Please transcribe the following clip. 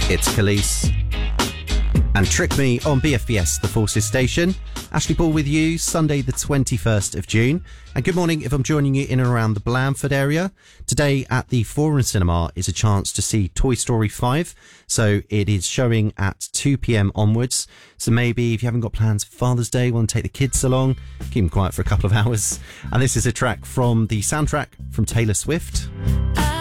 It's Khalees and Trick Me on BFBS, the Forces station. Ashley Ball with you, Sunday the 21st of June. And good morning if I'm joining you in and around the Blandford area. Today at the Forum Cinema is a chance to see Toy Story 5. So it is showing at 2 p.m. onwards. So maybe if you haven't got plans for Father's Day, want to take the kids along, keep them quiet for a couple of hours. And this is a track from the soundtrack from Taylor Swift.